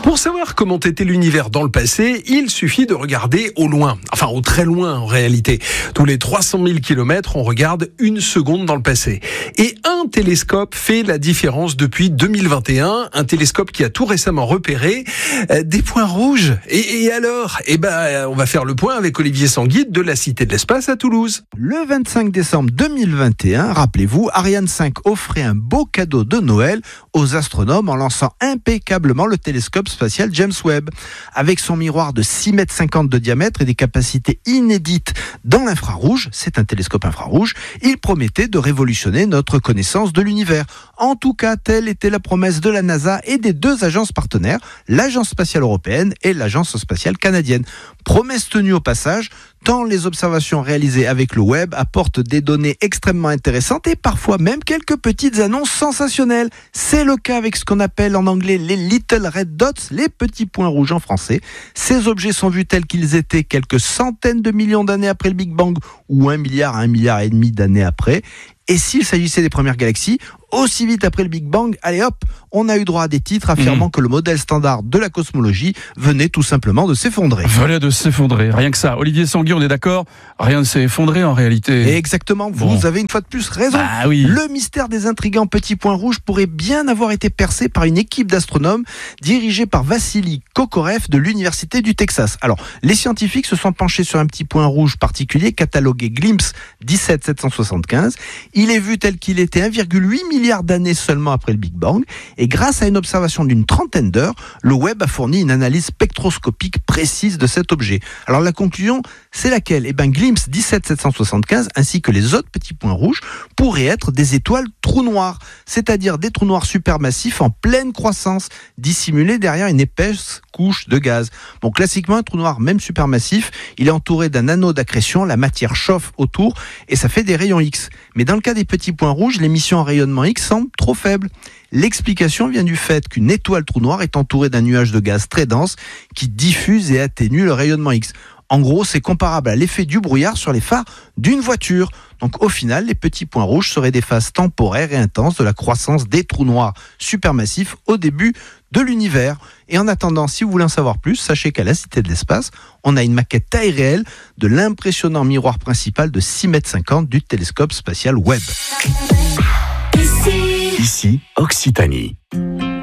Pour savoir comment était l'univers dans le passé, il suffit de regarder au loin. Enfin, au très loin en réalité. Tous les 300 000 kilomètres, on regarde une seconde dans le passé. Et un télescope fait la différence depuis 2021. Un télescope qui a tout récemment repéré des points rouges. Et alors ? On va faire le point avec Olivier Sanguide de la Cité de l'Espace à Toulouse. Le 25 décembre 2021, rappelez-vous, Ariane 5 offrait un beau cadeau de Noël aux astronomes en lançant impeccablement le télescope spatial James Webb. Avec son miroir de 6,50 m de diamètre et des capacités inédites dans l'infrarouge, c'est un télescope infrarouge, il promettait de révolutionner notre connaissance de l'univers. En tout cas, telle était la promesse de la NASA et des deux agences partenaires, l'Agence spatiale européenne et l'Agence spatiale canadienne. Promesse tenue au passage, tant les observations réalisées avec le Webb apportent des données extrêmement intéressantes et parfois même quelques petites annonces sensationnelles. C'est le cas avec ce qu'on appelle en anglais les Little Red Dots, les petits points rouges en français. Ces objets sont vus tels qu'ils étaient quelques centaines de millions d'années après le Big Bang ou 1 milliard à 1,5 milliard d'années après. Et s'il s'agissait des premières galaxies, aussi vite après le Big Bang, allez hop, on a eu droit à des titres affirmant que le modèle standard de la cosmologie venait tout simplement de s'effondrer. Voilà, de s'effondrer, rien que ça. Olivier Sanguide, on est d'accord ? Rien ne s'est effondré en réalité. Exactement, vous avez une fois de plus raison. Bah oui. Le mystère des intrigants petits points rouges pourrait bien avoir été percé par une équipe d'astronomes dirigée par Vassili Kokorev de l'Université du Texas. Alors, les scientifiques se sont penchés sur un petit point rouge particulier catalogué Glimpse 17775. Il est vu tel qu'il était 1,8 milliard d'années seulement après le Big Bang. Et grâce à une observation d'une trentaine d'heures, le Webb a fourni une analyse spectroscopique précise de cet objet. Alors la conclusion, c'est laquelle ? Glimpse 17775 ainsi que les autres petits points rouges pourraient être des étoiles trous noirs, c'est-à-dire des trous noirs supermassifs en pleine croissance, dissimulés derrière une épaisse couche de gaz. Bon, classiquement, un trou noir, même supermassif, il est entouré d'un anneau d'accrétion, la matière chauffe autour et ça fait des rayons X. Mais dans le cas des petits points rouges, l'émission en rayonnement X semble trop faible. L'explication vient du fait qu'une étoile trou noir est entourée d'un nuage de gaz très dense qui diffuse et atténue le rayonnement X. En gros, c'est comparable à l'effet du brouillard sur les phares d'une voiture. Donc au final, les petits points rouges seraient des phases temporaires et intenses de la croissance des trous noirs supermassifs au début de l'univers. Et en attendant, si vous voulez en savoir plus, sachez qu'à la Cité de l'Espace, on a une maquette taille réelle de l'impressionnant miroir principal de 6,50 m du télescope spatial Webb. Ici, Occitanie.